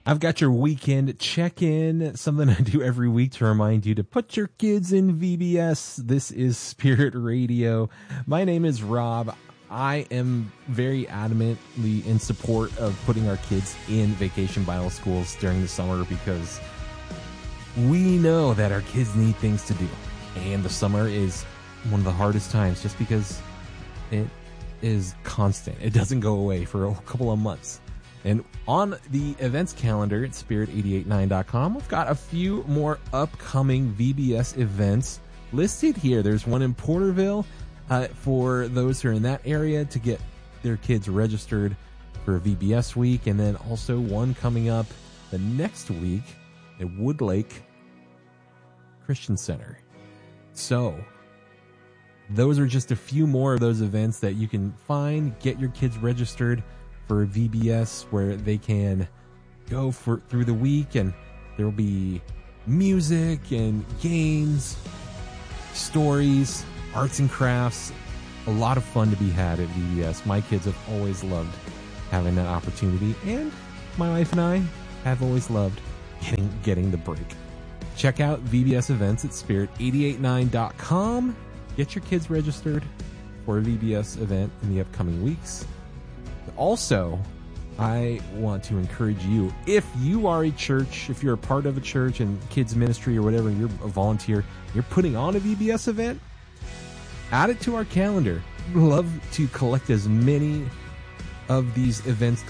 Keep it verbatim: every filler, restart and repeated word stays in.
I've got your weekend check-in, something I do every week to remind you to put your kids in V B S. This is Spirit Radio. My name is Rob. I am very adamantly in support of putting our kids in vacation Bible schools during the summer because we know that our kids need things to do. And the summer is one of the hardest times just because it is constant. It doesn't go away for a couple of months. And on the events calendar at spirit eight eight nine dot com, we've got a few more upcoming V B S events listed here. There's one in Porterville uh, for those who are in that area to get their kids registered for V B S week. And then also one coming up the next week at Woodlake Christian Center. So those are just a few more of those events that you can find. Get your kids registered for V B S where they can go for through the week, and there will be music and games, stories, arts and crafts, a lot of fun to be had at V B S. My kids have always loved having that opportunity, and my wife and I have always loved getting getting the break. Check out V B S events at spirit eight eight nine dot com. Get your kids registered for a V B S event in the upcoming weeks. Also, I want to encourage you, if you are a church, if you're a part of a church and kids ministry or whatever, you're a volunteer, you're putting on a V B S event, add it to our calendar. We'd love to collect as many of these events